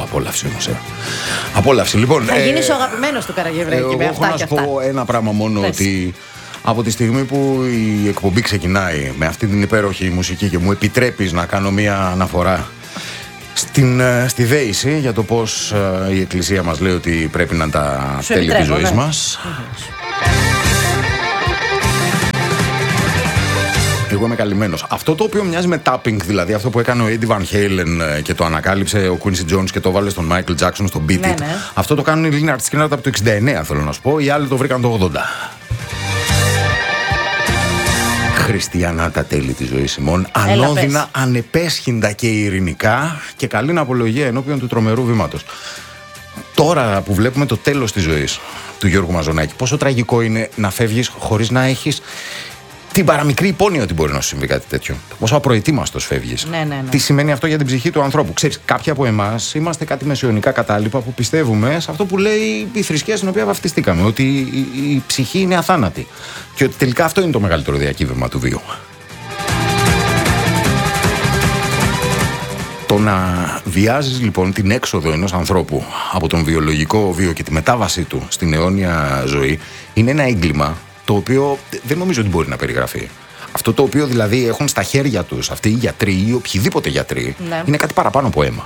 απόλαυση όμως. Απόλαυση. Λοιπόν, θα γίνεις ο αγαπημένος του Καραγευρέκη με αυτά και αυτά. έχω να σου πω ένα πράγμα μόνο, ότι από τη στιγμή που η εκπομπή ξεκινάει με αυτή την υπέροχη μουσική και μου επιτρέπεις να κάνω μια αναφορά στη δέηση για το πώς η Εκκλησία μας λέει ότι πρέπει να τα τέλη της ζωής μας. Εγώ είμαι καλυμμένος. Αυτό το οποίο μοιάζει με tapping, δηλαδή αυτό που έκανε ο Eddie Van Halen και το ανακάλυψε ο Quincy Jones και το βάλε στον Michael Jackson στον Beat It. Αυτό το κάνουν οι Lynyrd Skynyrd από το 69, θέλω να σου πω. Οι άλλοι το βρήκαν το 80. Χριστιανά τα τέλη της ζωής ημών, ανώδυνα, ανεπέσχυντα και ειρηνικά και καλήν απολογία ενώπιον του τρομερού βήματος. Τώρα που βλέπουμε το τέλος της ζωής του Γιώργου Μαζονάκη, πόσο τραγικό είναι να φεύγεις χωρίς να έχεις την παραμικρή υπόνοια ότι μπορεί να σου συμβεί κάτι τέτοιο. Πόσο απροετοίμαστος φεύγεις. Ναι. Τι σημαίνει αυτό για την ψυχή του ανθρώπου. Ξέρεις, κάποιοι από εμάς είμαστε κάτι μεσαιωνικά κατάλοιπα που πιστεύουμε σε αυτό που λέει η θρησκεία στην οποία βαφτιστήκαμε. Ότι η ψυχή είναι αθάνατη. Και ότι τελικά αυτό είναι το μεγαλύτερο διακύβευμα του βίου. Το να βιάζεις λοιπόν την έξοδο ενός ανθρώπου από τον βιολογικό βίο και τη μετάβασή του στην αιώνια ζωή είναι ένα έγκλημα το οποίο δεν νομίζω ότι μπορεί να περιγραφεί. Αυτό το οποίο δηλαδή έχουν στα χέρια τους αυτοί οι γιατροί ή οποιοδήποτε γιατροί, είναι κάτι παραπάνω από αίμα.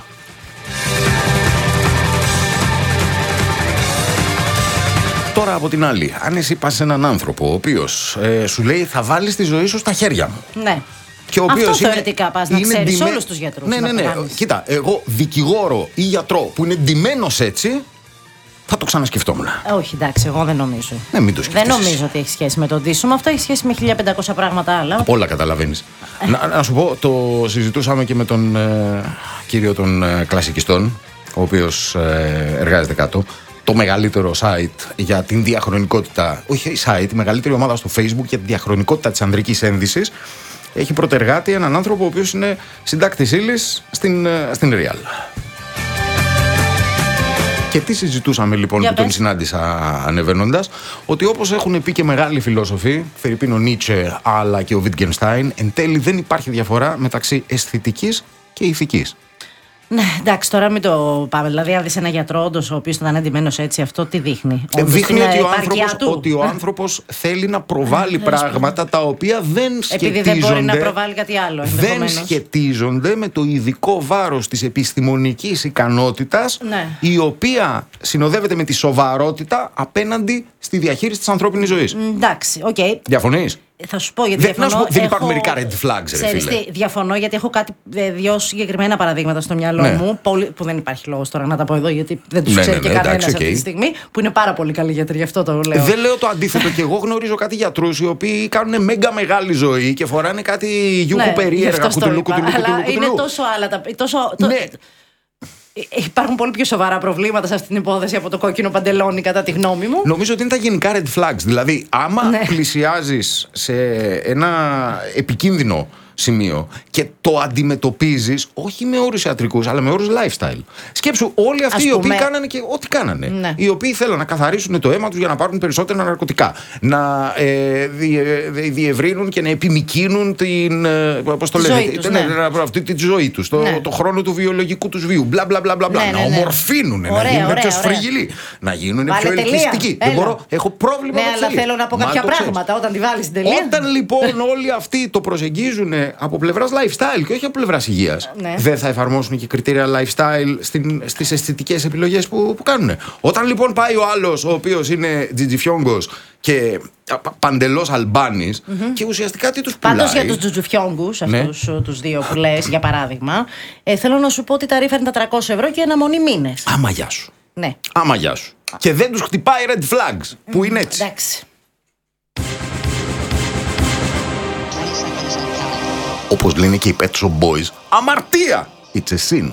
Τώρα από την άλλη, αν εσύ πας σε έναν άνθρωπο ο οποίος σου λέει θα βάλεις τη ζωή σου στα χέρια μου. Ναι. Και ο αυτό θεωρητικά πας να ξέρεις όλους τους γιατρούς. Ναι. Κοίτα, εγώ δικηγόρο ή γιατρό που είναι ντυμένος έτσι, θα το ξανασκεφτόμουν. Όχι, εντάξει, εγώ δεν νομίζω. Ναι, μην το σκεφτείς. Δεν νομίζω ότι έχει σχέση με το ντύσιμο. Αυτό έχει σχέση με 1500 πράγματα άλλα. Από όλα καταλαβαίνεις. Να σου πω, το συζητούσαμε και με τον κύριο των κλασικιστών, ο οποίος εργάζεται κάτω. Το μεγαλύτερο site για την διαχρονικότητα, όχι site, η μεγαλύτερη ομάδα στο Facebook για τη διαχρονικότητα της ανδρικής ένδυσης. Έχει πρωτεργάτη έναν άνθρωπο ο οποίος είναι συντάκτης ύλης στην Real. Και τι συζητούσαμε λοιπόν που τον συνάντησα ανεβαίνοντας, ότι όπως έχουν πει και μεγάλοι φιλόσοφοι, φερειπίν ο Νίτσε αλλά και ο Wittgenstein, εν τέλει δεν υπάρχει διαφορά μεταξύ αισθητικής και ηθικής. Ναι, εντάξει, τώρα μην το πάμε. Δηλαδή, αν δεις ένα γιατρό, όντως, ο οποίος ήταν εντυμένος έτσι, αυτό τι δείχνει. Δείχνει ότι ο άνθρωπος θέλει να προβάλλει πράγματα τα οποία δεν σχετίζονται. Επειδή δεν μπορεί να προβάλλει κάτι άλλο. Δεν σχετίζονται με το ειδικό βάρος της επιστημονικής ικανότητας, η οποία συνοδεύεται με τη σοβαρότητα απέναντι στη διαχείριση της ανθρώπινης ζωής. Εντάξει, οκ. Διαφωνείς? Θα σου πω γιατί διαφωνώ. Δεν υπάρχουν μερικά red flags, ρε φίλε. Διαφωνώ γιατί έχω δύο συγκεκριμένα παραδείγματα στο μυαλό μου. Που δεν υπάρχει λόγος τώρα να τα πω εδώ, γιατί δεν τους ξέρει και κανένας αυτή τη στιγμή. Που είναι πάρα πολύ καλοί γιατροί, γι' αυτό το λέω. Δεν λέω το αντίθετο. Και εγώ γνωρίζω κάτι γιατρούς οι οποίοι κάνουν μέγα μεγάλη ζωή και φοράνε κάτι γιούκου περίεργα. Αλλά είναι τόσο άλλα. Υπάρχουν πολύ πιο σοβαρά προβλήματα σε αυτή την υπόθεση από το κόκκινο παντελόνι, κατά τη γνώμη μου. Νομίζω ότι είναι τα γενικά red flags. Δηλαδή, άμα πλησιάζεις σε ένα επικίνδυνο σημείο και το αντιμετωπίζεις όχι με όρους ιατρικούς αλλά με όρους lifestyle. Σκέψου όλοι αυτοί οι οποίοι κάνανε και ό,τι κάνανε. Οι οποίοι θέλουν να καθαρίσουν το αίμα τους για να πάρουν περισσότερα ναρκωτικά, να διευρύνουν και να επιμικρύνουν αυτή τη ζωή τους, το χρόνο του βιολογικού τους βίου, μπλα μπλα μπλα, να ομορφύνουν, να γίνουν πιο σφριγγυλοί, να γίνουν πιο ελκυστικοί. Έχω πρόβλημα με αλλά θέλω να πω κάποια πράγματα όταν τη βάλεις την τελεία. Όταν λοιπόν όλοι αυτοί το προσεγγίζουν από πλευράς lifestyle και όχι από πλευράς υγείας, δεν θα εφαρμόσουν και κριτήρια lifestyle στις αισθητικές επιλογές που κάνουν. Όταν λοιπόν πάει ο άλλος, ο οποίος είναι τζιτζιφιόγκος και παντελώς Αλμπάνης, και ουσιαστικά τι τους πουλάει. Πάντως για τους τζιτζιφιόγκους, αυτούς τους δύο που λες, για παράδειγμα, θέλω να σου πω ότι τα ρήφα είναι τα 300 ευρώ και αναμονή μήνες. Άμα γεια σου. Ναι. Άμα γεια σου. Και δεν τους χτυπάει red flags, που είναι έτσι. Εντάξει. Όπως λένε και οι Pet Shop Boys, αμαρτία! It's a sin.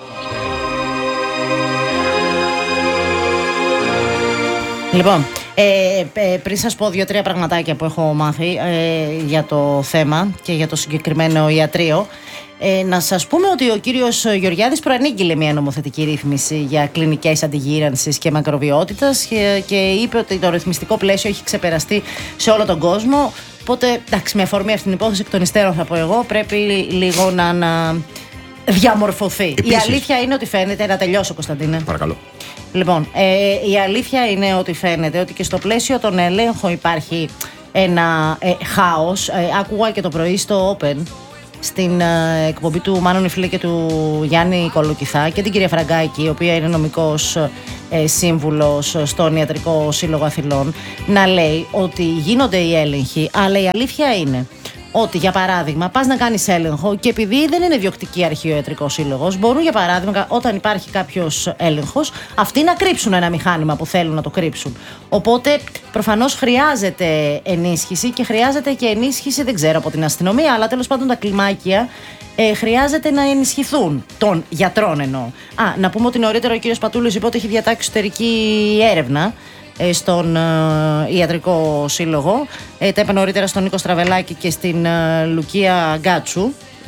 Λοιπόν, πριν σας πω 2-3 πραγματάκια που έχω μάθει για το θέμα και για το συγκεκριμένο ιατρείο, να σας πούμε ότι ο κύριος Γεωργιάδης προανήγγειλε μια νομοθετική ρύθμιση για κλινικές αντιγύρανσης και μακροβιότητας και είπε ότι το ρυθμιστικό πλαίσιο έχει ξεπεραστεί σε όλο τον κόσμο. Οπότε, εντάξει, με αφορμή αυτήν την υπόθεση εκ των υστέρων θα πω εγώ, πρέπει λίγο διαμορφωθεί. Επίσης, η αλήθεια είναι ότι φαίνεται. Να τελειώσω, Κωνσταντίνε. Παρακαλώ. Λοιπόν, η αλήθεια είναι ότι φαίνεται ότι και στο πλαίσιο των ελέγχων υπάρχει ένα χάος. Άκουγα και το πρωί στο Open, στην εκπομπή του Μάνου Νιφλή και του Γιάννη Κολοκυθά, και την κυρία Φραγκάκη, η οποία είναι νομικός σύμβουλος στον Ιατρικό Σύλλογο Αθηνών, να λέει ότι γίνονται οι έλεγχοι, αλλά η αλήθεια είναι ότι, για παράδειγμα, πας να κάνεις έλεγχο και επειδή δεν είναι διοκτική αρχή ο Ιατρικός Σύλλογος, μπορούν, για παράδειγμα, όταν υπάρχει κάποιος έλεγχος, αυτοί να κρύψουν ένα μηχάνημα που θέλουν να το κρύψουν. Οπότε, προφανώς χρειάζεται ενίσχυση, και χρειάζεται και ενίσχυση, δεν ξέρω, από την αστυνομία, αλλά τέλος πάντων τα κλιμάκια χρειάζεται να ενισχυθούν, των γιατρών εννοώ. Να πούμε ότι νωρίτερα ο κύριος Πατούλης είπε ότι έχει διατάξει εσωτερική έρευνα στον Ιατρικό Σύλλογο. Τα είπε νωρίτερα στον Νίκο Στραβελάκη και στην Λουκία Γκάτσου.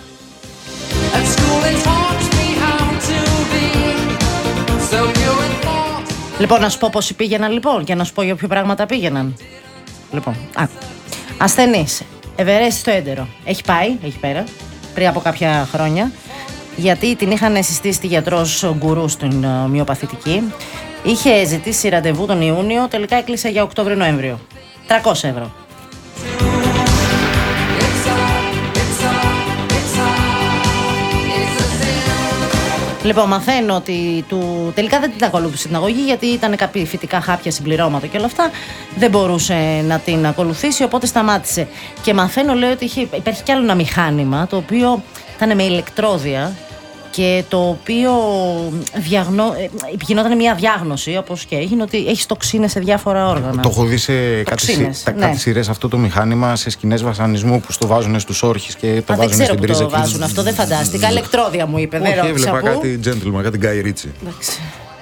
Λοιπόν, να σου πω πώς πήγαιναν, λοιπόν, και να σου πω για ποια πράγματα πήγαιναν. Λοιπόν, ασθενής, ευερέστητο έντερο. Έχει πάει, έχει πέρα, πριν από κάποια χρόνια, γιατί την είχαν συστήσει τη γιατρός γκουρού στην μυοπαθητική. Είχε ζητήσει ραντεβού τον Ιούνιο, τελικά έκλεισε για Οκτώβριο-Νοέμβριο. 300 ευρώ. Λοιπόν, μαθαίνω ότι τελικά δεν την ακολούθησε την αγωγή, γιατί ήταν κάποια φυτικά χάπια, συμπληρώματα και όλα αυτά. Δεν μπορούσε να την ακολουθήσει, οπότε σταμάτησε. Και μαθαίνω, λέει, ότι υπάρχει κι άλλο ένα μηχάνημα, το οποίο ήταν με ηλεκτρόδια και το οποίο γινόταν μια διάγνωση, όπως και έγινε, ότι έχει τοξίνες σε διάφορα όργανα. Το έχω δει σε κάτι σειρές αυτό το μηχάνημα, σε σκηνές βασανισμού που το βάζουν στους όρχες και το βάζουν στην πρίζα. Δεν ξέρω που το βάζουν αυτό, δεν φαντάστηκα. Ηλεκτρόδια μου είπε. Όχι, έβλεπα κάτι gentleman, κάτι Guy Ritchie. Εντάξει.